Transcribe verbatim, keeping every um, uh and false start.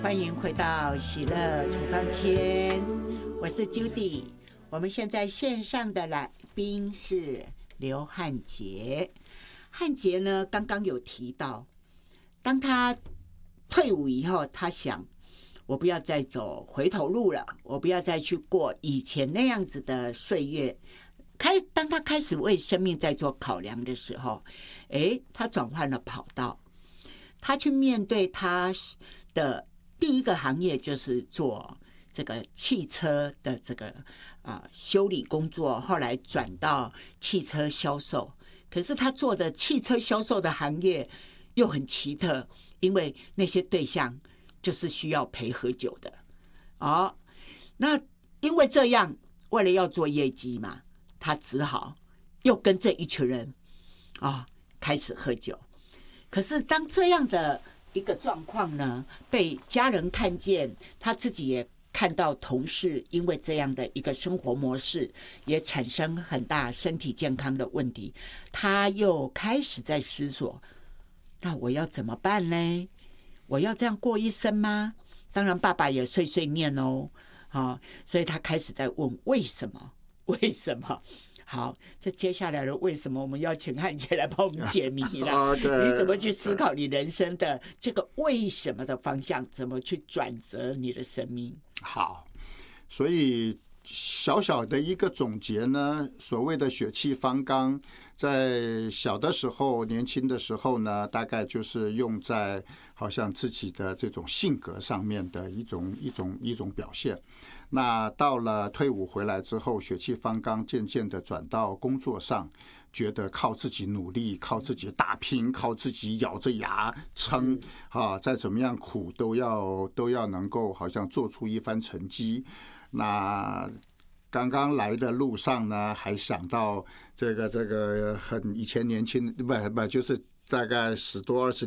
欢迎回到喜乐处方签，我是 Judy。我们现在线上的来宾是刘汉杰。汉杰呢，刚刚有提到，当他退伍以后，他想，我不要再走回头路了，我不要再去过以前那样子的岁月。开，当他开始为生命在做考量的时候，哎，他转换了跑道，他去面对他的第一个行业，就是做这个汽车的这个啊、呃、修理工作，后来转到汽车销售。可是他做的汽车销售的行业又很奇特，因为那些对象就是需要陪喝酒的。哦，那因为这样，为了要做业绩嘛。他只好又跟这一群人啊、哦、开始喝酒。可是当这样的一个状况呢，被家人看见，他自己也看到同事因为这样的一个生活模式，也产生很大身体健康的问题，他又开始在思索：那我要怎么办呢？我要这样过一生吗？当然，爸爸也碎碎念哦，啊、哦，所以他开始在问为什么。为什么？好，这接下来的为什么，我们要请汉杰来帮我们解谜了。Okay. 你怎么去思考你人生的这个为什么的方向？怎么去转折你的生命？ 好，所以小小的一个总结呢，所谓的血气方刚，在小的时候、年轻的时候呢，大概就是用在好像自己的这种性格上面的一种一种一种表现。那到了退伍回来之后，血气方刚，渐渐的转到工作上，觉得靠自己努力，靠自己打拼，靠自己咬着牙撑啊，再怎么样苦都要都要能够好像做出一番成绩。那刚刚来的路上呢，还想到这个这个很以前年轻不不就是大概十多二十